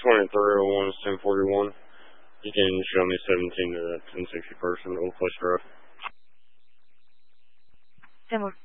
2301 is 1041. You can show me 17 to that 1060 person, Old Place Drive. 1041.